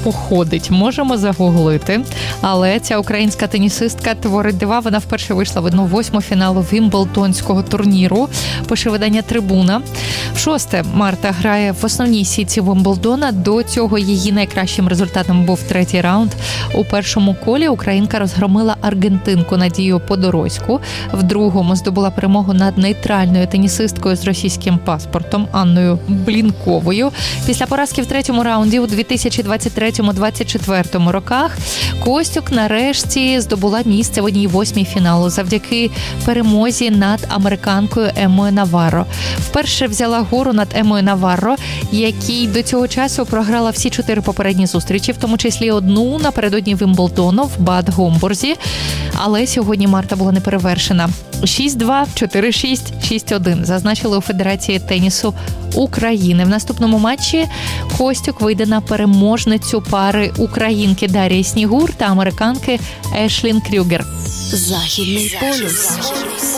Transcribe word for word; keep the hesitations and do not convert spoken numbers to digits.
походить. Можемо загуглити. Але ця українська тенісистка творить дива. Вона вперше вийшла в одну восьму фіналу Вімблдонського турніру. Пише видання «Трибуна». В шосте Марта грає в основній сітці Вімблдона. До цього її найкращим результатом був третій раунд. У першому колі українка розгромила аргентинку Надію Подорозьку. В другому здобула перемогу над нейтральною тенісисткою з російським паспортом Анною Блінковою. Після поразки в третьому раунді у дві тисячі двадцять третьому - двадцять четвертому роках Костюк нарешті здобула місце в одній восьмій фіналу завдяки перемозі над американкою Еммою Наварро. Вперше взяла гору над Еммою Наварро, якій до цього часу програла всі чотири попередні зустрічі, в тому числі одну напередодні Вімблдону в Бад Гомбурзі. Але сьогодні Марта була неперевершена. шість-два, чотири-шість, шість-один зазначили у Федерації тенісу України. В наступному матчі Костюк вийде на переможницю пари українки Дар'ї Снігур та американки Ешлін Крюгер. Західний полюс.